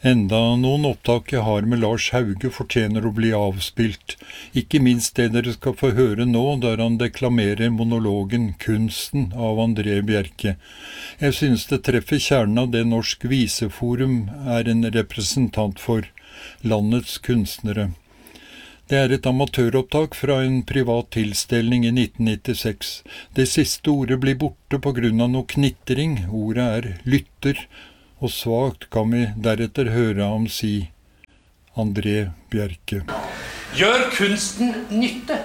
Enda noen opptak jeg har med Lars Hauge fortjener å bli avspilt, ikke minst det dere skal få høre nå, der han deklamerer monologen «Kunsten» av André Bjerke. Jeg synes det treffer kjernen av det Norsk Viseforum er en representant for, landets kunstnere. Det er et amatøropptak fra en privat tilstelning i 1996. Det siste ordet blir borte på grunn av noe knitring, ordet er lytter, og svagt kan vi deretter høre ham si André Bjerke. Gjør kunsten nytte?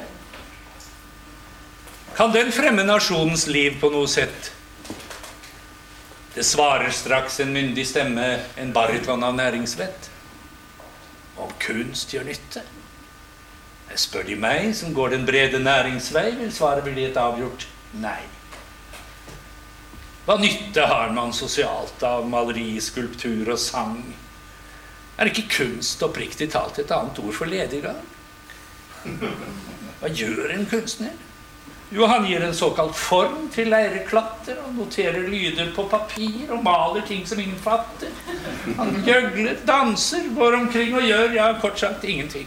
Kan den fremme nasjonens liv på noe sett? Det svarer straks en myndig stemme, en bariton av næringsvett. Om kunst gjør nytte? Jeg spør de meg, som går den brede næringsvei, vil svaret bli et avgjort nei. Hva nytte har man sosialt av maleri, skulptur og sang? Er ikke kunst oppriktig talt et annet ord for lediggang? Hva gjør en kunstner? Jo, han gir en såkalt form til leireklatter, og noterer lyder på papir, og maler ting som ingen fatter. Han gjøgler, danser, går omkring og gjør, ja, kort sagt, ingenting.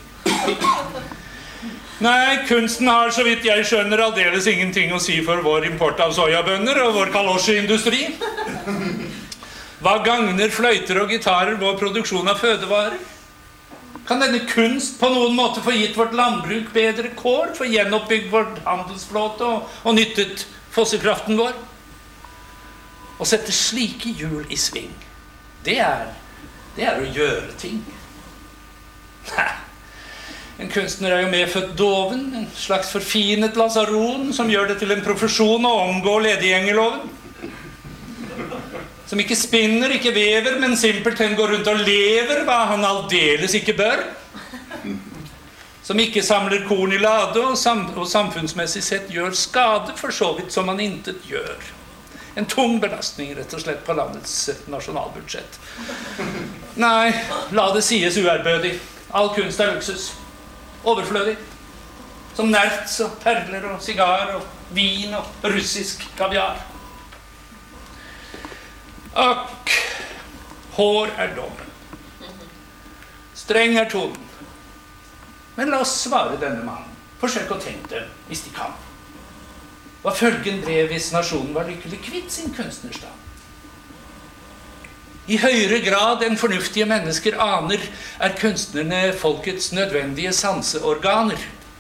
Nei, kunsten har, så vidt jeg skjønner, aldeles ingenting å si for vår import av sojabønner og vår kalosjeindustri. Hva gagner fløyter og gitarer vår produksjon av fødevarer? Kan denne kunst på noen måte få gitt vårt landbruk bedre kår, få gjenoppbygd vår handelsflåte og nyttet fossekraften vår? Å sette slike hjul i sving, det er å gjøre ting. Nei. En kunstner er jo medfødt doven, en slags forfinet lasaron som gjør det til en profesjon å omgå ledigjengeloven. Som ikke spinner, ikke vever, men simpelthen går rundt og lever hva han aldeles ikke bør. Som ikke samler korn i lade og samfunnsmessig sett gjør skade, for så vidt som han intet gjør. En tung belastning rett og slett på landets nasjonalbudsjett. Nei, la det sies uærbødig. All kunst er luksus. Overflødig, som nerts og perler og sigar og vin og russisk kaviar. Akk, hår er dommen. Streng er tonen. Men la oss svare denne mannen. Forsøk å tenke det, hvis de kan. Hva følgen ble hvis nasjonen var lykkelig kvitt sin kunstnerstand? I høyere grad enn fornuftige mennesker aner, er kunstnerne folkets nødvendige sanseorganer.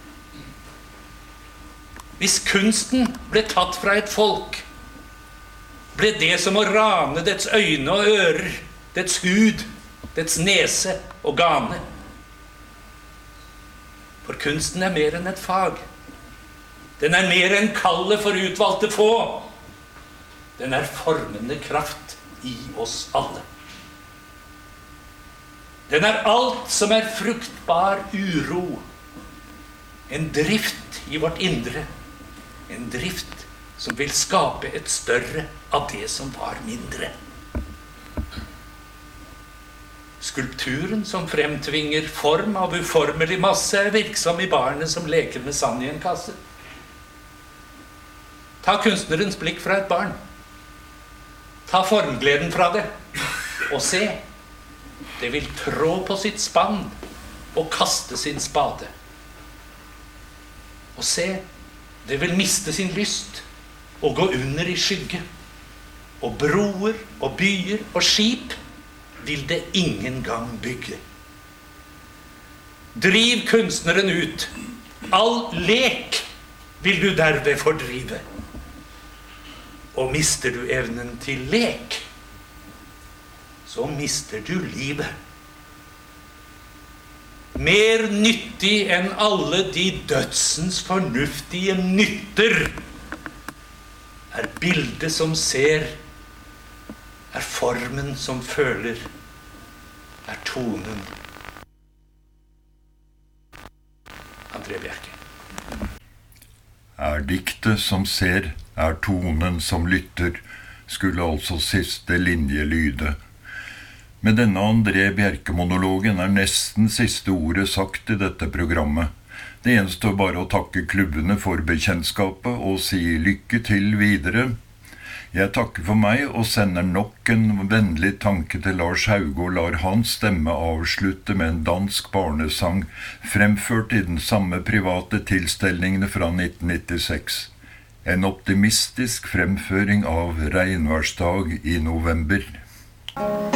Hvis kunsten ble tatt fra et folk, ble det som å rane dets øyne og ører, dets hud, dets nese og gane. For kunsten er mer enn et fag. Den er mer enn kallet for utvalgte få. Den er formende kraft i oss alle. Den er alt som er fruktbar uro. En drift i vårt indre. En drift som vil skape et større av det som var mindre. Skulpturen som fremtvinger form av uformelig masse er virksom i barnet som leker med sand i en kasse. Ta kunstnerens blikk fra et barn. Ta formgleden fra det, og se. Det vil trå på sitt spann og kaste sin spade. Og se, det vil miste sin lyst og gå under i skygge. Og broer og byer og skip vil det ingen gang bygge. Driv kunstneren ut. All lek vil du derved fordrive. Og mister du evnen til lek, så mister du livet. Mer nyttig enn alle de dødsens fornuftige nytter er bildet som ser, er formen som føler, er tonen. André Bjerke. Er diktet som ser, er tonen som lytter, skulle altså siste linje lyde. Med denne André Bjerke-monologen er nesten siste ordet sagt i dette programmet. Det eneste bare å takke klubbene for bekjentskapet og si lykke til videre. Jeg takker for meg og sender nok en vennlig tanke til Lars Hauge og lar hans stemme avslutte med en dansk barnesang fremført i den samme private tilstelningene fra 1996. En optimistisk fremføring av regnværsdag i november.